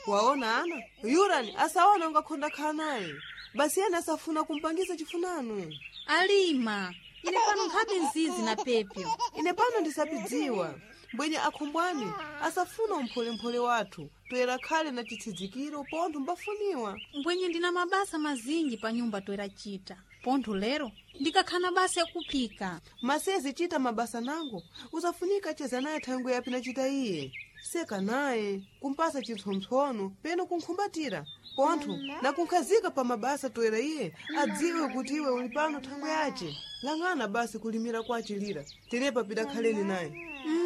Waona ana yurani asaona ungakhonda khanaye basi yena asafuna kumpangiza chifunano. Alima ine pano nkhabe nzizi na pepyo. Ine pano ndisapidziwa mbwenye akhombwani asafuna umphole wathu toera khale na chithidzikiro pontho mbafuniwa. Mbwenye ndina mabasa mazinji pa nyumba toera chita pontho lero ndikakhana basa yakuphika. Masezi chita mabasa nango uzafunika cheza naye thangu yapi na chita iye seka naye kumpasa chintsompsono peno kunkhumbatira pontho na kunkhazika pa mabasa toera iye adziwe kuti iwe uli pano thangu yace lang'ana basi kulimira kwa chilira tenepa pidakhaleni naye.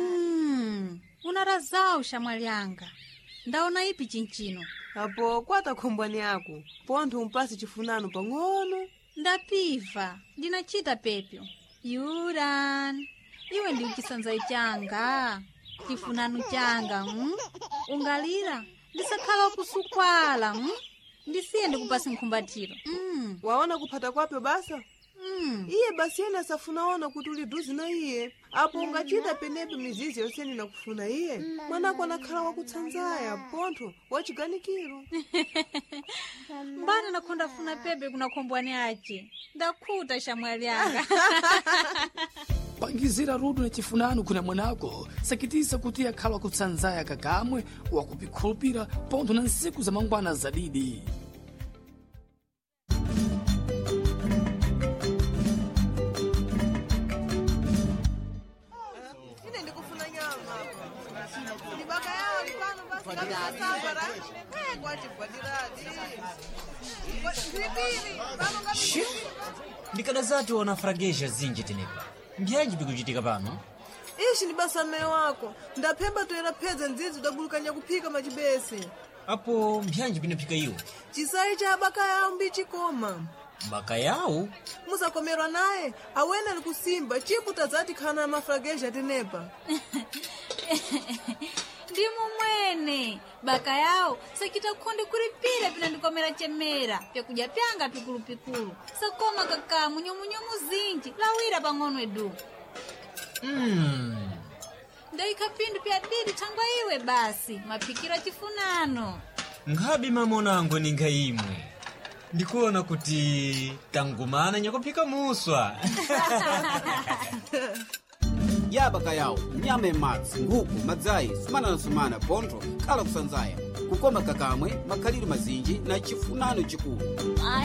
Unarazau shamwalyanga ndaona ipi chinchino apo kwata khombwani yako pontho umpasi chifunano pang'ono. Ndapiva ndinachita pepyo. Yuran iwe ndi chisanzai changa chifunano changa ungalira ndisakhala kusukwala ndisiye ndikupasi nkhumbatiro. Waona kuphata kwapyo basa iye basi yena safunaona kuti uli duzi na iye apo ungachita penepe mizizi yoseni na kufuna iye mwanako anakhala wakutsanzaya pontho wachiganikiro. Mbana nakhonda funa pepe kuna khombwani ace ndakhuta shamwalyanga. Pangizira rudu na chifunano kuna mwanako sakitisa kuti akhala kutsanzaya kakamwe wakupikhulupira pontho na nsiku za mangwana zadidi. Ndikadazatu wana fragesha zinji tenepa mbyanji bikuchitika pano. Ishi ni basa mme wako ndaphemba toera phedza nzizi udabulukanya kuphika machibesi Apo mbyanji binaphika iwo chisayi cha baka yawo mbichikoma baka yawo musakomerwa naye awena ni kusimba chipu tazati khana ya mafragesha tenepa. Ndimo mwene baka yawo sakita khonde kulipira pina ndikomera chemera pyakuja pyanga pikulu sakoma kaka munyomunyo muzinji lawira pang'ono edu. Ndaika pindu pya didi thangwa iwe basi mapikira chifunano. Nkhabi mamonango ninga imwe ndikuona kuti tangumana nyakuphika muswa. Yabaka yawo nyama emadzi nkhuku madzayi sumana na sumana pontho khala kusanzaya kukoma kakamwe makhaliro mazinji na chifunano chikulu.